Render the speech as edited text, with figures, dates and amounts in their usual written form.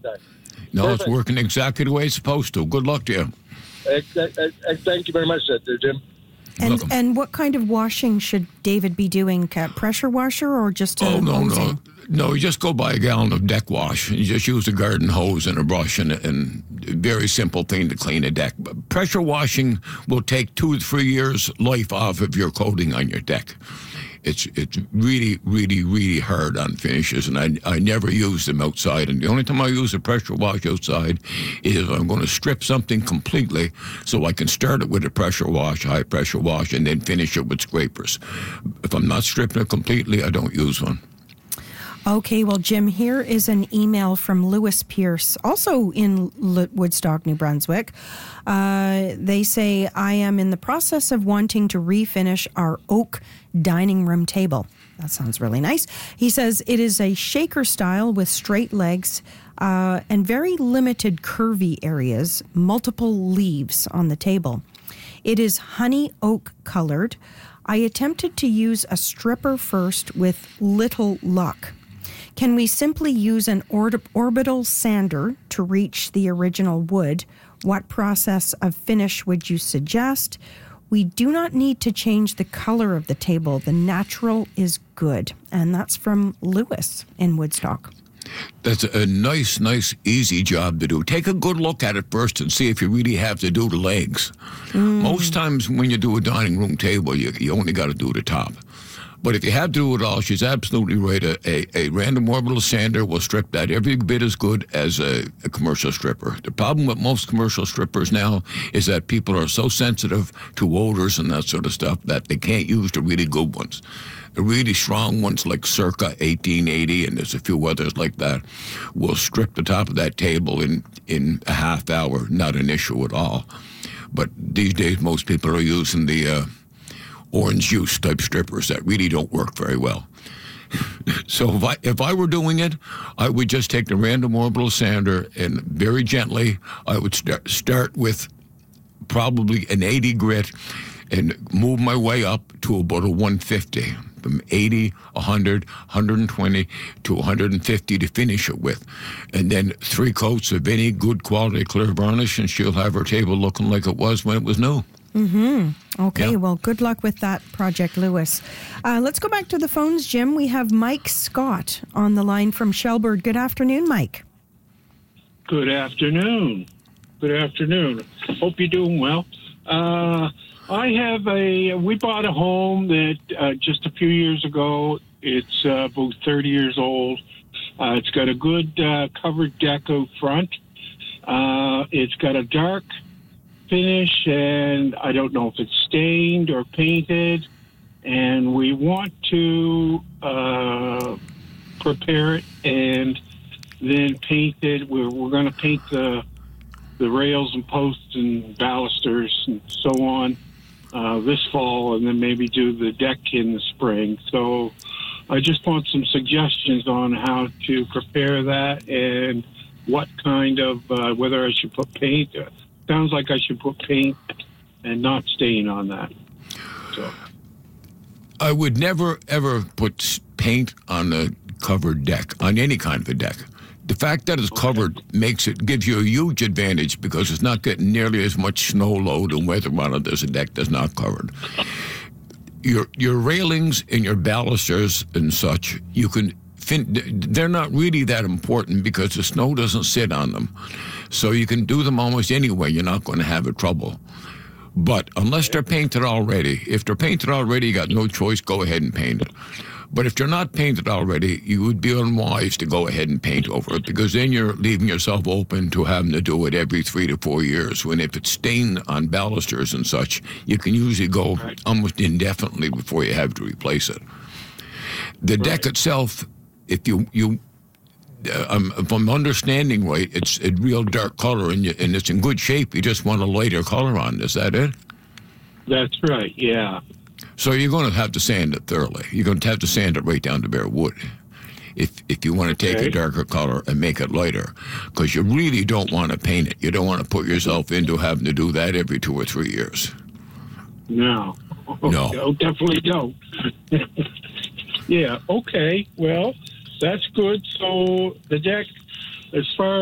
time. No, Perfect. it's working exactly the way it's supposed to. Good luck to you. Thank you very much, there, Jim. Welcome. And what kind of washing should David be doing? Pressure washer or just a No. hosing? No, you just go buy a gallon of deck wash. You just use a garden hose and a brush and a very simple thing to clean a deck. But pressure washing will take 2 to 3 years life off of your coating on your deck. It's really, really, really hard on finishes, and I never use them outside. And the only time I use a pressure wash outside is I'm going to strip something completely so I can start it with a pressure wash, high pressure wash, and then finish it with scrapers. If I'm not stripping it completely, I don't use one. Okay, well, Jim, here is an email from Lewis Pierce, also in Woodstock, New Brunswick. They say, I am in the process of wanting to refinish our oak dining room table. That sounds really nice. He says it is a shaker style with straight legs and very limited curvy areas, multiple leaves on the table. It is honey oak colored. I attempted to use a stripper first with little luck. Can we simply use an orbital sander to reach the original wood? What process of finish would you suggest? We do not need to change the color of the table. The natural is good. And that's from Lewis in Woodstock. That's a nice, easy job to do. Take a good look at it first and see if you really have to do the legs. Most times when you do a dining room table, you only got to do the top. But if you have to do it all, she's absolutely right. A random orbital sander will strip that every bit as good as a commercial stripper. The problem with most commercial strippers now is that people are so sensitive to odors and that sort of stuff that they can't use the really good ones. The really strong ones like Circa 1880, and there's a few others like that, will strip the top of that table in a half hour, not an issue at all. But these days, most people are using the orange juice type strippers that really don't work very well. So if I were doing it, I would just take the random orbital sander and very gently, I would start with probably an 80 grit and move my way up to about a 150. From 80, 100, 120 to 150 to finish it with. And then 3 coats of any good quality clear varnish, and she'll have her table looking like it was when it was new. Okay, Yeah. well, good luck with that project, Lewis. Let's go back to the phones, Jim. We have Mike Scott on the line from Shelburne. Good afternoon, Mike. Good afternoon. Hope you're doing well. We bought a home that just a few years ago. It's about 30 years old. It's got a good covered deck out front. It's got a dark finish, and I don't know if it's stained or painted. And we want to prepare it and then paint it. We're going to paint the rails and posts and balusters and so on this fall, and then maybe do the deck in the spring. So I just want some suggestions on how to prepare that and what kind of, whether I should put paint. Sounds like I should put paint and not stain on that. So I would never, ever put paint on a covered deck, on any kind of a deck. The fact that it's covered gives you a huge advantage because it's not getting nearly as much snow load and weather on it as a deck that's not covered. Your railings and your balusters and such, they're not really that important because the snow doesn't sit on them. So you can do them almost anyway. You're not going to have a trouble. But unless they're painted already, if they're painted already, you got no choice, go ahead and paint it. But if they're not painted already, you would be unwise to go ahead and paint over it because then you're leaving yourself open to having to do it every 3 to 4 years. When if it's stained on balusters and such, you can usually go almost indefinitely before you have to replace it. The deck itself, if I'm understanding right, it's a real dark color and it's in good shape. You just want a lighter color on. Is that it? that's right, yeah. So you're going to have to sand it thoroughly. You're going to have to sand it right down to bare wood if you want to take a darker color and make it lighter, because you really don't want to paint it. You don't want to put yourself into having to do that every 2 or 3 years. No. No. Definitely don't. Yeah, okay. Well, that's good. So the deck, as far